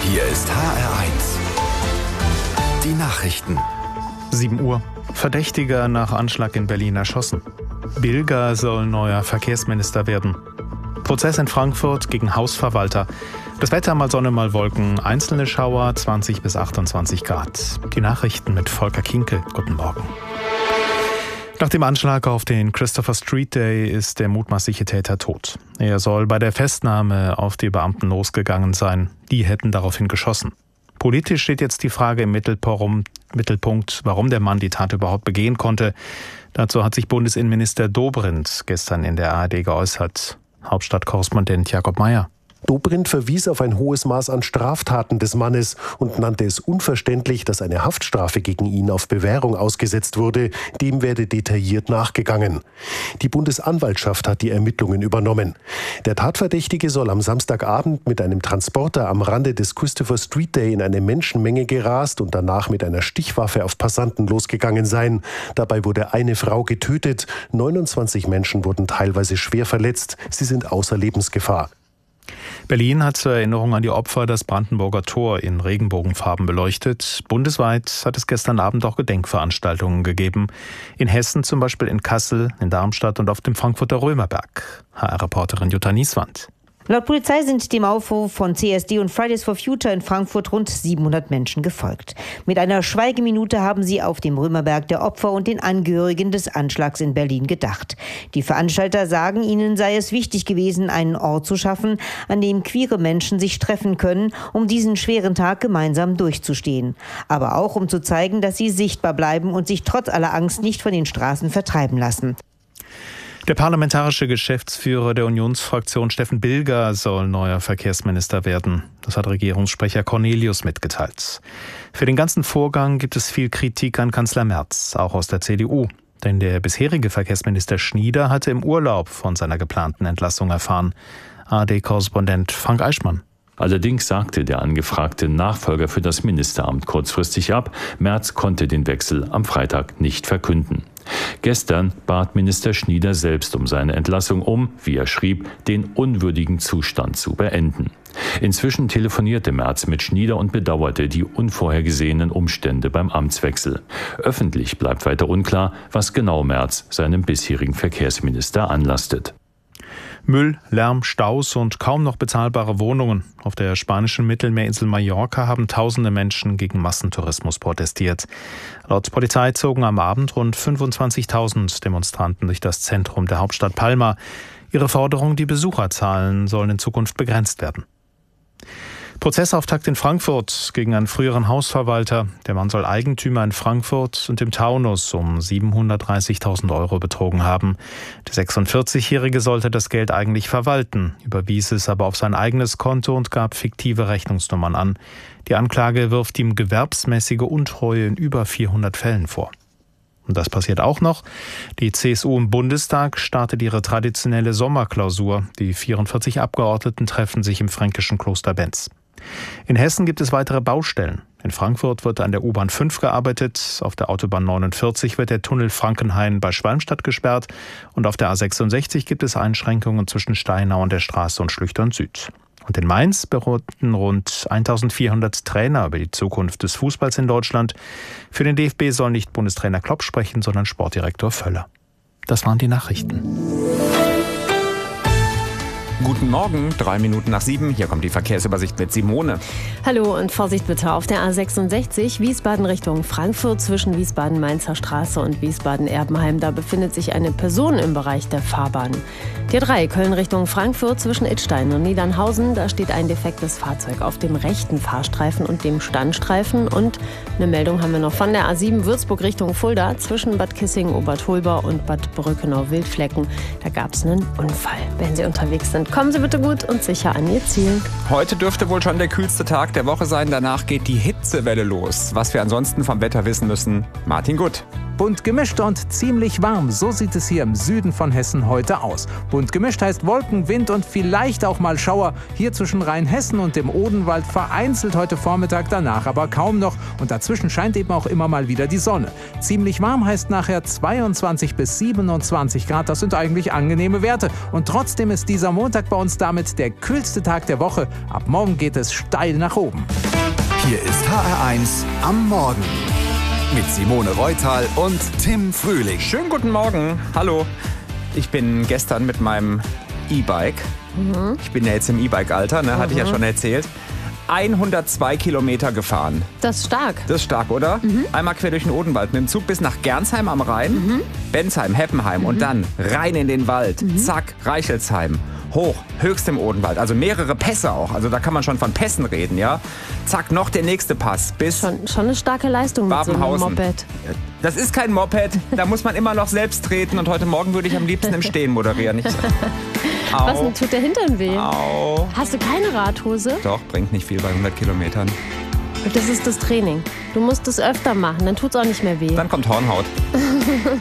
Hier ist HR1. Die Nachrichten. 7 Uhr. Verdächtiger nach Anschlag in Berlin erschossen. Bilger soll neuer Verkehrsminister werden. Prozess in Frankfurt gegen Hausverwalter. Das Wetter mal Sonne, mal Wolken. Einzelne Schauer 20 bis 28 Grad. Die Nachrichten mit Volker Kinkel. Guten Morgen. Nach dem Anschlag auf den Christopher Street Day ist der mutmaßliche Täter tot. Er soll bei der Festnahme auf die Beamten losgegangen sein. Die hätten daraufhin geschossen. Politisch steht jetzt die Frage im Mittelpunkt, warum der Mann die Tat überhaupt begehen konnte. Dazu hat sich Bundesinnenminister Dobrindt gestern in der ARD geäußert. Hauptstadtkorrespondent Jakob Mayer. Dobrindt verwies auf ein hohes Maß an Straftaten des Mannes und nannte es unverständlich, dass eine Haftstrafe gegen ihn auf Bewährung ausgesetzt wurde. Dem werde detailliert nachgegangen. Die Bundesanwaltschaft hat die Ermittlungen übernommen. Der Tatverdächtige soll am Samstagabend mit einem Transporter am Rande des Christopher Street Day in eine Menschenmenge gerast und danach mit einer Stichwaffe auf Passanten losgegangen sein. Dabei wurde eine Frau getötet. 29 Menschen wurden teilweise schwer verletzt. Sie sind außer Lebensgefahr. Berlin hat zur Erinnerung an die Opfer das Brandenburger Tor in Regenbogenfarben beleuchtet. Bundesweit hat es gestern Abend auch Gedenkveranstaltungen gegeben. In Hessen zum Beispiel in Kassel, in Darmstadt und auf dem Frankfurter Römerberg. HR-Reporterin Jutta Nieswand. Laut Polizei sind dem Aufruf von CSD und Fridays for Future in Frankfurt rund 700 Menschen gefolgt. Mit einer Schweigeminute haben sie auf dem Römerberg der Opfer und den Angehörigen des Anschlags in Berlin gedacht. Die Veranstalter sagen, ihnen sei es wichtig gewesen, einen Ort zu schaffen, an dem queere Menschen sich treffen können, um diesen schweren Tag gemeinsam durchzustehen. Aber auch, um zu zeigen, dass sie sichtbar bleiben und sich trotz aller Angst nicht von den Straßen vertreiben lassen. Der parlamentarische Geschäftsführer der Unionsfraktion Steffen Bilger soll neuer Verkehrsminister werden. Das hat Regierungssprecher Cornelius mitgeteilt. Für den ganzen Vorgang gibt es viel Kritik an Kanzler Merz, auch aus der CDU. Denn der bisherige Verkehrsminister Schnieder hatte im Urlaub von seiner geplanten Entlassung erfahren. ARD-Korrespondent Frank Eichmann. Allerdings sagte der angefragte Nachfolger für das Ministeramt kurzfristig ab. Merz konnte den Wechsel am Freitag nicht verkünden. Gestern bat Minister Schnieder selbst um seine Entlassung, um, wie er schrieb, den unwürdigen Zustand zu beenden. Inzwischen telefonierte Merz mit Schnieder und bedauerte die unvorhergesehenen Umstände beim Amtswechsel. Öffentlich bleibt weiter unklar, was genau Merz seinem bisherigen Verkehrsminister anlastet. Müll, Lärm, Staus und kaum noch bezahlbare Wohnungen. Auf der spanischen Mittelmeerinsel Mallorca haben tausende Menschen gegen Massentourismus protestiert. Laut Polizei zogen am Abend rund 25.000 Demonstranten durch das Zentrum der Hauptstadt Palma. Ihre Forderung, die Besucherzahlen sollen in Zukunft begrenzt werden. Prozessauftakt in Frankfurt gegen einen früheren Hausverwalter. Der Mann soll Eigentümer in Frankfurt und im Taunus um 730.000 Euro betrogen haben. Der 46-Jährige sollte das Geld eigentlich verwalten, überwies es aber auf sein eigenes Konto und gab fiktive Rechnungsnummern an. Die Anklage wirft ihm gewerbsmäßige Untreue in über 400 Fällen vor. Und das passiert auch noch. Die CSU im Bundestag startet ihre traditionelle Sommerklausur. Die 44 Abgeordneten treffen sich im fränkischen Kloster Benz. In Hessen gibt es weitere Baustellen. In Frankfurt wird an der U-Bahn 5 gearbeitet, auf der Autobahn 49 wird der Tunnel Frankenhain bei Schwalmstadt gesperrt und auf der A66 gibt es Einschränkungen zwischen Steinau und der Straße und Schlüchtern Süd. Und in Mainz beraten rund 1400 Trainer über die Zukunft des Fußballs in Deutschland. Für den DFB soll nicht Bundestrainer Klopp sprechen, sondern Sportdirektor Völler. Das waren die Nachrichten. Guten Morgen, 7:03. Hier kommt die Verkehrsübersicht mit Simone. Hallo und Vorsicht bitte auf der A66 Wiesbaden Richtung Frankfurt zwischen Wiesbaden-Mainzer Straße und Wiesbaden-Erbenheim. Da befindet sich eine Person im Bereich der Fahrbahn. Die 3 Köln Richtung Frankfurt zwischen Idstein und Niedernhausen. Da steht ein defektes Fahrzeug auf dem rechten Fahrstreifen und dem Standstreifen. Und eine Meldung haben wir noch von der A7 Würzburg Richtung Fulda zwischen Bad Kissingen, Obertolba und Bad Brückenau-Wildflecken. Da gab es einen Unfall. Wenn Sie unterwegs sind, kommen Sie bitte gut und sicher an Ihr Ziel. Heute dürfte wohl schon der kühlste Tag der Woche sein. Danach geht die Hitzewelle los. Was wir ansonsten vom Wetter wissen müssen, Martin Gutt. Bunt gemischt und ziemlich warm, so sieht es hier im Süden von Hessen heute aus. Bunt gemischt heißt Wolken, Wind und vielleicht auch mal Schauer. Hier zwischen Rheinhessen und dem Odenwald vereinzelt heute Vormittag, danach aber kaum noch. Und dazwischen scheint eben auch immer mal wieder die Sonne. Ziemlich warm heißt nachher 22 bis 27 Grad. Das sind eigentlich angenehme Werte. Und trotzdem ist dieser Montag bei uns damit der kühlste Tag der Woche. Ab morgen geht es steil nach oben. Hier ist HR1 am Morgen mit Simone Reutal und Tim Frühling. Schönen guten Morgen. Hallo. Ich bin gestern mit meinem E-Bike, ich bin ja jetzt im E-Bike-Alter, ne, hatte ich ja schon erzählt, 102 Kilometer gefahren. Das ist stark. Das ist stark, oder? Einmal quer durch den Odenwald mit dem Zug bis nach Gernsheim am Rhein, Bensheim, Heppenheim und dann rein in den Wald. Zack, Reichelsheim. Hoch, höchst im Odenwald, also mehrere Pässe auch. Also da kann man schon von Pässen reden, ja. Zack, noch der nächste Pass bis Schon eine starke Leistung mit so einem Babenhausen. Moped. Das ist kein Moped, da muss man immer noch selbst treten. Und heute Morgen würde ich am liebsten im Stehen moderieren. Au. Was denn, tut der Hintern weh? Au. Hast du keine Radhose? Doch, bringt nicht viel bei 100 Kilometern. Das ist das Training. Du musst es öfter machen, dann tut's auch nicht mehr weh. Dann kommt Hornhaut.